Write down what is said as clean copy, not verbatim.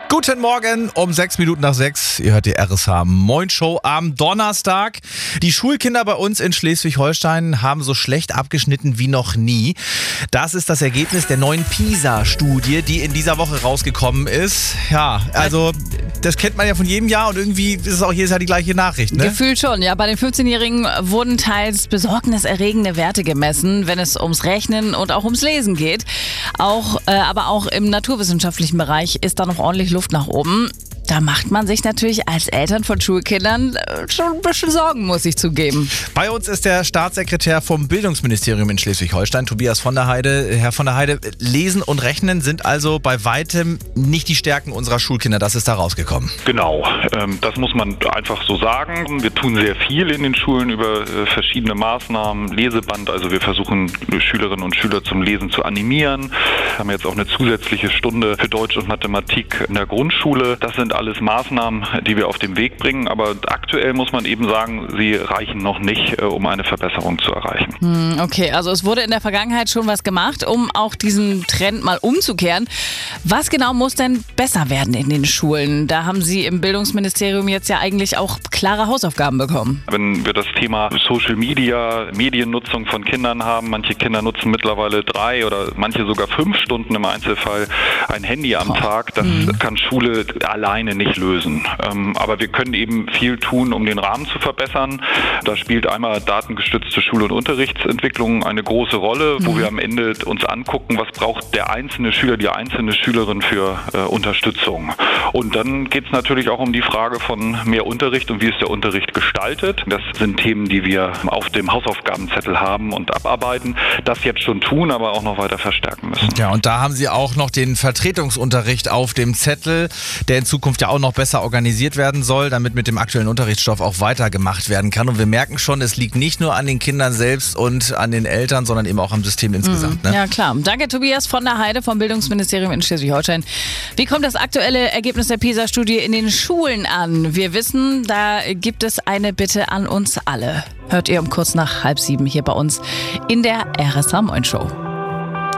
Guten Morgen, um 6:06. Ihr hört die RSH Moin Show am Donnerstag. Die Schulkinder bei uns in Schleswig-Holstein haben so schlecht abgeschnitten wie noch nie. Das ist das Ergebnis der neuen PISA-Studie, die in dieser Woche rausgekommen ist. Ja, also das kennt man ja von jedem Jahr und irgendwie ist es auch jedes Jahr die gleiche Nachricht, ne? Gefühlt schon, ja. Bei den 15-Jährigen wurden teils besorgniserregende Werte gemessen, wenn es ums Rechnen und auch ums Lesen geht. Aber auch im naturwissenschaftlichen Bereich ist da noch ordentlich Luft nach oben. Da macht man sich natürlich als Eltern von Schulkindern schon ein bisschen Sorgen, muss ich zugeben. Bei uns ist der Staatssekretär vom Bildungsministerium in Schleswig-Holstein, Tobias von der Heide. Herr von der Heide, Lesen und Rechnen sind also bei weitem nicht die Stärken unserer Schulkinder. Das ist da rausgekommen. Genau, das muss man einfach so sagen. Wir tun sehr viel in den Schulen über verschiedene Maßnahmen. Leseband, also wir versuchen Schülerinnen und Schüler zum Lesen zu animieren. Wir haben jetzt auch eine zusätzliche Stunde für Deutsch und Mathematik in der Grundschule. Das sind alles Maßnahmen, die wir auf den Weg bringen, aber aktuell muss man eben sagen, sie reichen noch nicht, um eine Verbesserung zu erreichen. Okay, also es wurde in der Vergangenheit schon was gemacht, um auch diesen Trend mal umzukehren. Was genau muss denn besser werden in den Schulen? Da haben Sie im Bildungsministerium jetzt ja eigentlich auch klare Hausaufgaben bekommen. Wenn wir das Thema Social Media, Mediennutzung von Kindern haben, manche Kinder nutzen mittlerweile 3 oder manche sogar 5 Stunden im Einzelfall ein Handy am Tag, das kann Schule alleine nicht lösen. Aber wir können eben viel tun, um den Rahmen zu verbessern. Da spielt einmal datengestützte Schul- und Unterrichtsentwicklung eine große Rolle, wo wir am Ende uns angucken, was braucht der einzelne Schüler, die einzelne Schülerin für Unterstützung. Und dann geht es natürlich auch um die Frage von mehr Unterricht und wie ist der Unterricht gestaltet. Das sind Themen, die wir auf dem Hausaufgabenzettel haben und abarbeiten. Das jetzt schon tun, aber auch noch weiter verstärken müssen. Ja, und da haben Sie auch noch den Vertretungsunterricht auf dem Zettel, der in Zukunft ja auch noch besser organisiert werden soll, damit mit dem aktuellen Unterrichtsstoff auch weitergemacht werden kann. Und wir merken schon, es liegt nicht nur an den Kindern selbst und an den Eltern, sondern eben auch am System insgesamt. Ne? Ja, klar. Danke, Tobias von der Heide vom Bildungsministerium in Schleswig-Holstein. Wie kommt das aktuelle Ergebnis der PISA-Studie in den Schulen an? Wir wissen, da gibt es eine Bitte an uns alle. Hört ihr um kurz nach 6:30 hier bei uns in der RSH Moin Show.